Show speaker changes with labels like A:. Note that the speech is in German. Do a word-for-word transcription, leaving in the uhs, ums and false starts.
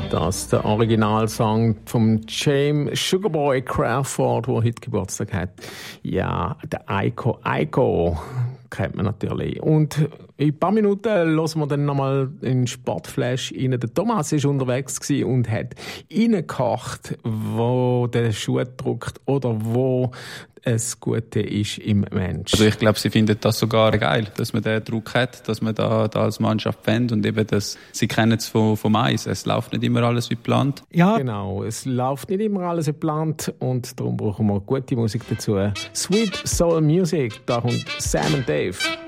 A: Das ist der Originalsong von James Sugarboy Crawford, der heute Geburtstag hat. Ja, der Aiko Aiko kennt man natürlich. Und in ein paar Minuten hören wir dann nochmal in Sportflash rein. Der Thomas war unterwegs und hat reingekocht, wo der Schuh drückt oder wo es Gute ist im Mensch.
B: Also ich glaube, sie finden das sogar geil, dass man den Druck hat, dass man da, da als Mannschaft fängt und eben, dass sie kennen es von, vom Eis. Es läuft nicht immer alles wie geplant.
A: Ja, genau. Es läuft nicht immer alles wie geplant und darum brauchen wir gute Musik dazu. Sweet Soul Music, da kommt Sam und Dave.